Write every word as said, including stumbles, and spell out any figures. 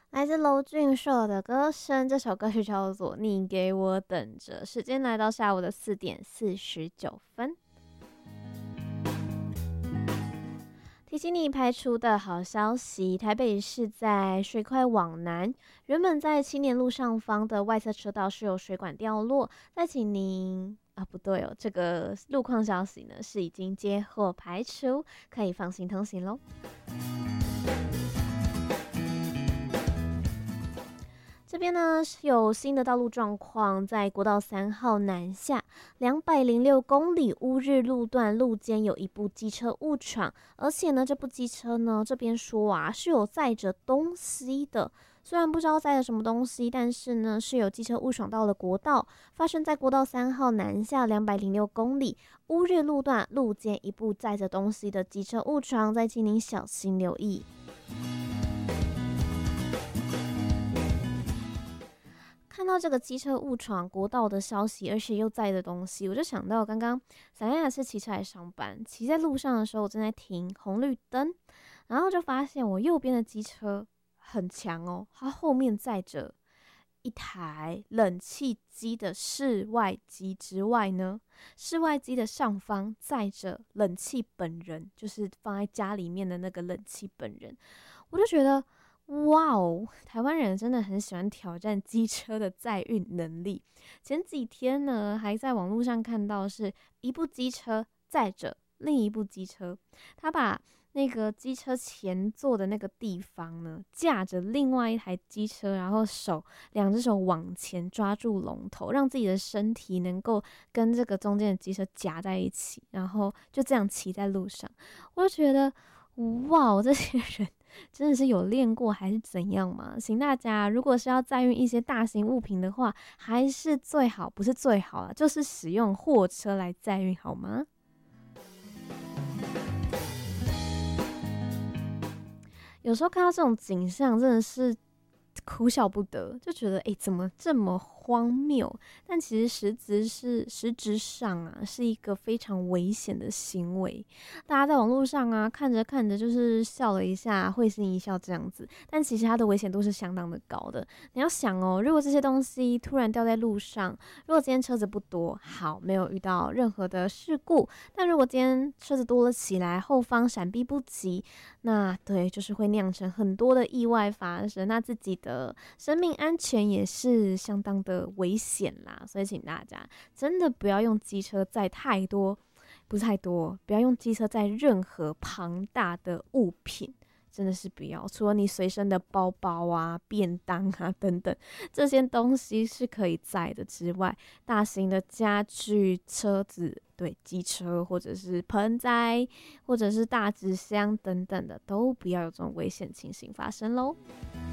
来自娄俊硕的歌声，这首歌曲叫做《你给我等着》。时间来到下午的四点四十九分。提醒你排除的好消息，台北市在水快往南，原本在青年路上方的外侧车道是有水管掉落，再请您啊，不对哦，这个路况消息呢是已经接获排除，可以放心通行咯。这边呢有新的道路状况，在国道三号南下两百零六公里乌日路段路肩有一部机车误闯，而且呢这部机车呢这边说啊是有载着东西的，虽然不知道载了什么东西，但是呢是有机车误闯到了国道，发生在国道三号南下两百零六公里乌日路段路肩一部载着东西的机车误闯，再请您小心留意。看到这个机车误闯国道的消息，而且又载的东西，我就想到刚刚小燕雅是骑车来上班，骑在路上的时候，我正在停红绿灯，然后就发现我右边的机车很强哦，它后面载着一台冷气机的室外机之外呢，室外机的上方载着冷气本人，就是放在家里面的那个冷气本人，我就觉得。哇哦，台湾人真的很喜欢挑战机车的载运能力。前几天呢，还在网络上看到是一部机车载着另一部机车，他把那个机车前座的那个地方呢，架着另外一台机车，然后手两只手往前抓住龙头，让自己的身体能够跟这个中间的机车夹在一起，然后就这样骑在路上。我就觉得，哇，这些人真的是有练过还是怎样嘛？请大家，如果是要载运一些大型物品的话，还是最好不是最好啦，就是使用货车来载运，好吗？有时候看到这种景象，真的是哭笑不得，就觉得诶，怎么这么荒谬？但其实实质是实质上啊，是一个非常危险的行为。大家在网络上啊，看着看着就是笑了一下，会心一笑这样子，但其实它的危险度是相当的高的。你要想哦，如果这些东西突然掉在路上，如果今天车子不多，好，没有遇到任何的事故，但如果今天车子多了起来，后方闪避不及，那对，就是会酿成很多的意外发生，那自己的生命安全也是相当的危险啦。所以请大家真的不要用机车载太多，不是太多，不要用机车载任何庞大的物品，真的是不要。除了你随身的包包啊、便当啊等等这些东西是可以载的之外，大型的家具、车子。对，机车或者是盆栽或者是大纸箱等等的，都不要有这种危险情形发生咯。